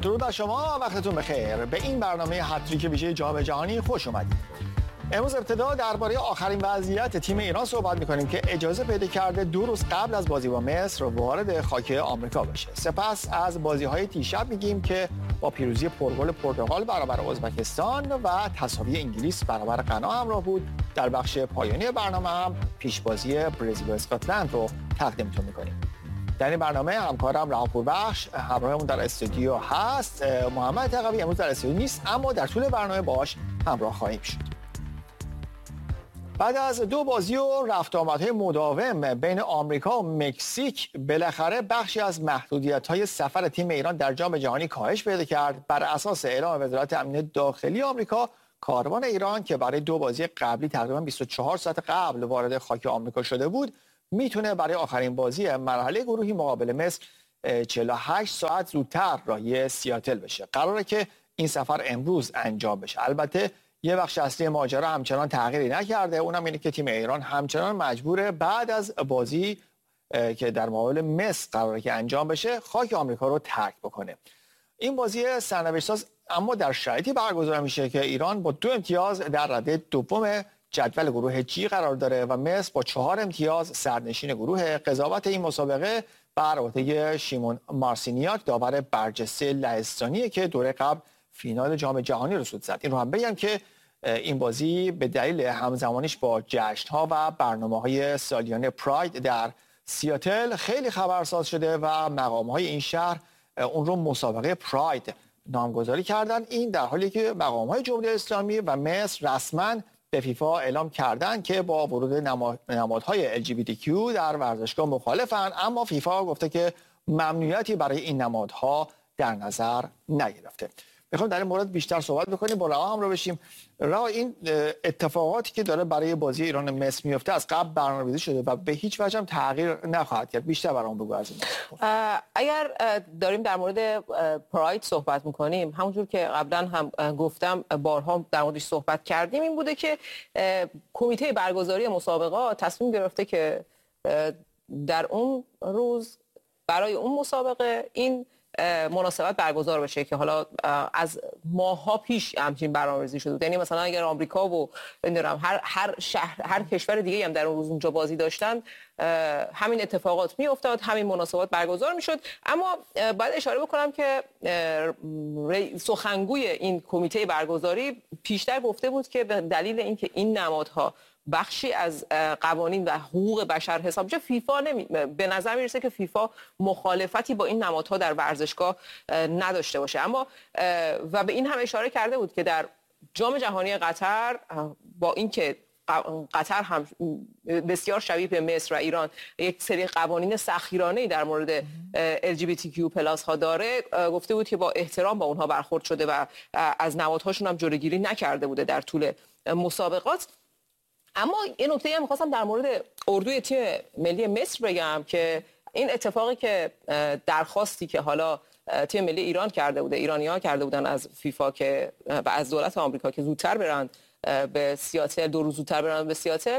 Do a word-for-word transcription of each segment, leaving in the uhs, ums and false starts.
درود بر شما، وقتتون بخیر. به این برنامه هتریک ویژه جام جهانی خوش اومدید. امروز ابتدا درباره آخرین وضعیت تیم ایران صحبت می‌کنیم که اجازه پیدا کرده دو روز قبل از بازی با مصر وارد خاک آمریکا بشه. سپس از بازی‌های دیشب میگیم که با پیروزی پرگل پرتغال برابر ازبکستان و تساوی انگلیس برابر غنا همراه بود. در بخش پایانی برنامه هم پیشبازی برزیل و اسکاتلند رو تقدیمتون می‌کنیم. در این برنامه همکارم رهاپور بخش همراهمون در استودیو هست. محمد تقوی امروز در استودیو نیست، اما در طول برنامه باهاش همراه خواهیم شد. بعد از دو بازی و رفت آمدهای مداوم بین آمریکا و مکزیک، بالاخره بخشی از محدودیت‌های سفر تیم ایران در جام جهانی کاهش پیدا کرد. بر اساس اعلام وزارت امنیت داخلی آمریکا، کاروان ایران که برای دو بازی قبلی تقریباً بیست و چهار ساعت قبل وارد خاک آمریکا شده بود، میتونه برای آخرین بازی مرحله گروهی مقابل مصر چهل و هشت ساعت زودتر راهی سیاتل بشه. قراره که این سفر امروز انجام بشه. البته یه بخش اصلی ماجرا همچنان تغییری نکرده، اونم اینه که تیم ایران همچنان مجبوره بعد از بازی که در مقابل مصر قراره که انجام بشه خاک آمریکا رو ترک بکنه. این بازی سرنوشت‌ساز اما در شرایطی برگزار میشه که ایران با دو امتیاز در رده دوم جدول گروه جی قرار داره و مصر با چهار امتیاز سرنشین گروه. قضاوت این مسابقه بر عهده شیمون مارسینیاک، داور برجسته لهستانیه که دوره قبل فینال جام جهانی رو سود زد. این رو هم بگم که این بازی به دلیل همزمانیش با جشن‌ها و برنامه‌های سالیانه پراید در سیاتل خیلی خبرساز شده و مقام‌های این شهر اون رو مسابقه پراید نامگذاری کردن. این در حالی که مقام‌های جمهوری اسلامی و مصر رسما به فیفا اعلام کردن که با ورود نمادهای ال جی بی تی کیو در ورزشگاه مخالفن، اما فیفا گفته که ممنوعیتی برای این نمادها در نظر نگرفته. میخوام در این مورد بیشتر صحبت بکنیم، با رها هم رو بشیم. رها، این اتفاقاتی که داره برای بازی ایران مصر میفته از قبل برنامه‌ریزی شده و به هیچ وجه هم تغییر نخواهد کرد. بیشتر برام بگو از این. اگر داریم در مورد پراید صحبت میکنیم، همونجور که قبلا هم گفتم بارها در موردش صحبت کردیم، این بوده که کمیته برگزاری مسابقات تصمیم گرفته که در اون روز برای اون مسابقه این مناسبت برگزار بشه که حالا از ماه‌ها پیش همچین برنامه‌ریزی شده. یعنی مثلا اگر آمریکا و نمیدونم هر هر شهر هر کشور دیگه هم در اون روز اونجا بازی داشتن، همین اتفاقات میافتاد، همین مناسبات برگزار میشد. اما باید اشاره بکنم که سخنگوی این کمیته برگزاری پیشتر گفته بود که به دلیل اینکه این نمادها بخشی از قوانین و حقوق بشر حساب میشه، فیفا نمی... به نظر میرسه که فیفا مخالفتی با این نمادها در ورزشگاه نداشته باشه. اما و به این هم اشاره کرده بود که در جام جهانی قطر، با اینکه قطر هم بسیار شبیه به مصر و ایران یک سری قوانین سخیرانه‌ای در مورد ال جی بی تی کیو پلاس ها داره، گفته بود که با احترام با اونها برخورد شده و از نمادهاشون هم جلوگیری نکرده بوده در طول مسابقات. اما این نکته هم می‌خواستم در مورد اردوی تیم ملی مصر بگم که این اتفاقی که درخواستی که حالا تیم ملی ایران کرده بوده، ایرانی‌ها کرده بودن از فیفا که و از دولت آمریکا که زودتر برن به سیاتل، دو روز زودتر برن به سیاتل،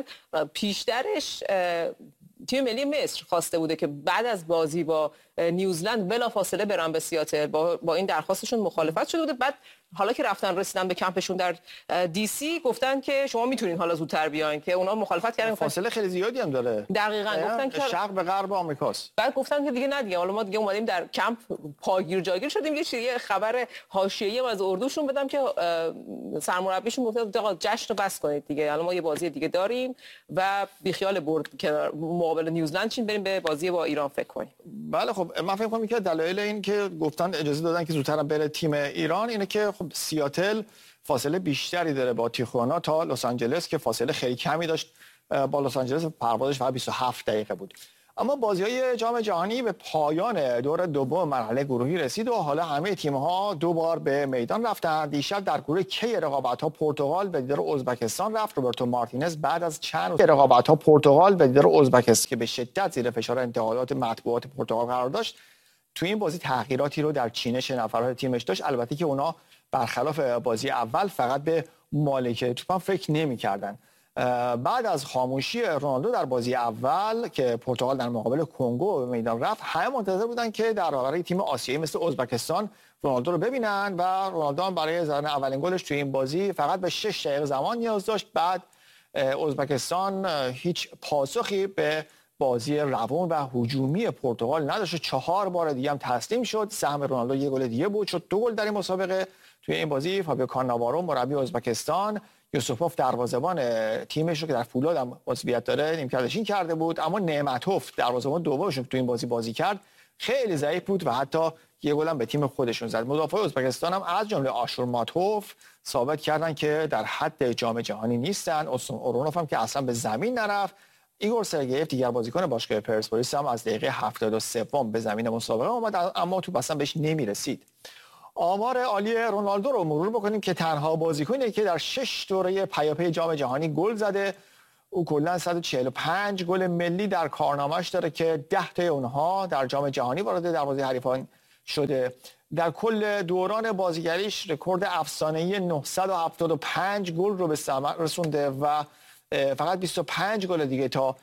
پیشترش تیم ملی مصر خواسته بوده که بعد از بازی با نیوزلند بلافاصله برن به سیاتل. با, با این درخواستشون مخالفت شده بوده. بعد حالا که رفتن رسیدن به کمپشون در دی سی، گفتن که شما میتونین حالا زودتر بیاین، که اونا مخالفت کردن. فاصله خیلی زیادی هم داره. دقیقاً گفتن که شرق به غرب آمریکاست. بعد گفتن که دیگه نه دیگه، حالا ما دیگه اومدیم در کمپ پاگیر جاگیر شدیم. یه چیزی خبر حاشیه‌ای از اردوشون بدم که سرمربیشون گفته آقا جشن رو بس کنید دیگه، حالا ما یه بازی دیگه داریم و بیخیال برد که مقابل نیوزلند چین بریم به بازی با ایران فکر کنیم. بله خب من فکر می‌کنم که دلایل این که گفتن اجازه دادن که زودتر بره تیم ایران اینه که خب سیاتل فاصله بیشتری داره با تیخوانا تا لس آنجلس که فاصله خیلی کمی داشت. با لس آنجلس پروازش فقط بیست و هفت دقیقه بود. اما بازی‌های جام جهانی به پایان دور دوم مرحله گروهی رسید و حالا همه تیم‌ها دو بار به میدان رفتند. دیشب در گروه کی رقابت‌ها پرتغال به دیدار ازبکستان رفت. روبرتو مارتینز بعد از چند رقابت‌ها پرتغال به دیدار ازبکستان که به شدت زیر فشار انتقادات مطبوعات پرتغال قرار داشت، تو این بازی تغییراتی رو در چینش نفرات تیمش داشت. البته که اونا برخلاف بازی اول فقط به مالک توپ فکر نمی‌کردن. بعد از خاموشی رونالدو در بازی اول که پرتغال در مقابل کنگو به میدان رفت، همه منتظر بودن که در برابر تیم آسیایی مثل ازبکستان رونالدو رو ببینن و رونالدو هم برای زدن اولین گلش توی این بازی فقط به شش دقیقه زمان نیاز داشت. بعد ازبکستان هیچ پاسخی به بازی روان و هجومی پرتغال نداشت، چهار بار دیگه هم تسلیم شد. سهم رونالدو یک گل دیگه بود، شد دو گل در این مسابقه. توی این بازی فابیو کاناوارو مربی ازبکستان یوسوفوف دروازه‌بان تیمش رو که در فولاد هم عضویت داره نیمکت‌نشین کرده بود، اما نعمتوف دروازه‌بان دومش رو توی این بازی بازی کرد، خیلی ضعیف بود و حتی یه گل هم به تیم خودشون زد. مدافع ازبکستان هم از جمله آشور ماتوف ثابت کردن که در حد جام جهانی نیستن. اوسون اورونوف هم که اصلا به زمین نرفت. ایگور سرگیف دیگر بازیکن باشگاه پرسپولیس هم از دقیقه هفتاد و سه به زمین مسابقه آمد، اما توپ اصلا بهش نمی‌رسید. آمار عالی رونالدو رو مرور بکنیم که تنها بازیکنی که در شش دوره پیاپی جام جهانی گل زده. او کلا صد و چهل و پنج گل ملی در کارنامه‌اش داره که ده تا اونها در جام جهانی وارد دروازه حریفان شده. در کل دوران بازیگریش رکورد افسانه‌ای نهصد و هفتاد و پنج گل رو به ثمر رسونده و فقط بیست و پنج گل دیگه تا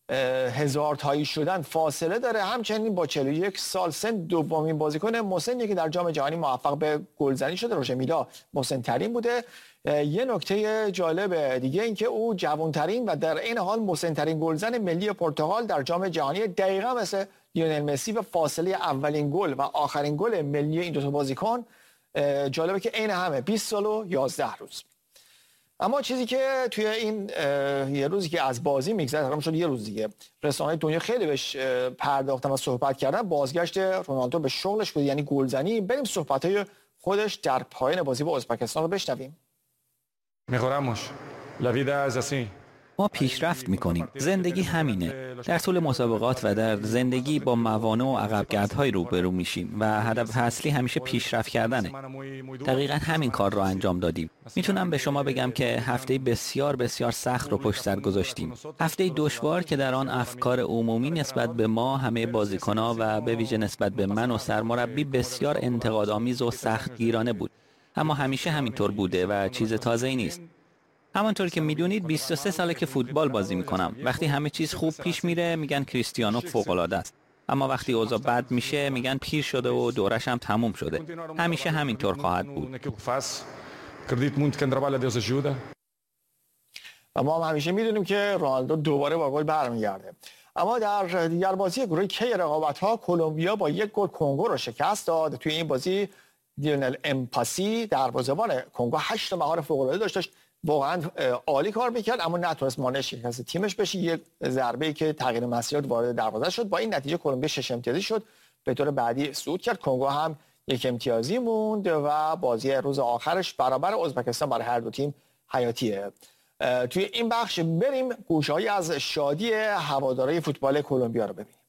هزار تایی شدن فاصله داره. همچنین با چهل و یک سال سن دومین بازیکن مسنی که در جام جهانی موفق به گلزنی شده. روژر میلا مسن ترین بوده. یه نکته جالب دیگه این که او جوانترین و در این حال مسن ترین گلزن ملی پرتغال در جام جهانی، دقیقاً مثل لیونل مسی و فاصله اولین گل و آخرین گل ملی این دو تا بازیکن جالبه که عین همه بیست سال و یازده روز. اما چیزی که توی این یه روزی که از بازی میگذره، تمام شد یه روز دیگه، رسانه‌های دنیا خیلی بهش پرداختن و صحبت کردن، بازگشت رونالدو به شغلش بود، یعنی گلزنی. بریم صحبت‌های خودش در پایان بازی با ازبکستان رو بشنویم. Mejoramos. La vida es así. ما پیشرفت میکنیم. زندگی همینه. در طول مسابقات و در زندگی با موانع و عقبگردهای روبرو میشیم و هدف اصلی همیشه پیشرفت کردنه. دقیقاً همین کار رو انجام دادیم. میتونم به شما بگم که هفته بسیار بسیار سخت رو پشت سر گذاشتیم. هفته دشوار که در آن افکار عمومی نسبت به ما همه بازیکن‌ها و به ویژه نسبت به من و سرمربی بسیار انتقادآمیز و سختگیرانه بود. اما همیشه همینطور بوده و چیز تازه‌ای نیست. همانطور که میدونید بیست و سه ساله که فوتبال بازی میکنم. وقتی همه چیز خوب پیش میره میگن کریستیانو فوق‌العاده است. اما وقتی اوضاع بد میشه میگن پیر شده و دورش هم تموم شده. همیشه همینطور خواهد بود. و ما هم همیشه میدونیم که رونالدو دوباره با گل برمیگرده. اما در دیگر بازی گروه کی رقابت‌ها کلمبیا با یک گل کنگو رو شکست داد. توی این بازی لیونل امپاسی دروازه‌بان کنگو هشت مهار فوق‌العاده داشت. واقعا عالی کار میکرد اما نتونست مانع شکست تیمش بشه. یک ضربه‌ای که تغییر مسیرات وارد دروازه شد. با این نتیجه کلمبیا شش امتیازی شد، به طور بعدی صعود کرد. کنگو هم یک امتیازی موند و بازی روز آخرش برابر ازبکستان برای هر دو تیم حیاتیه. توی این بخش بریم گوشه‌ای از شادی هوادارهای فوتبال کلمبیا رو ببینیم.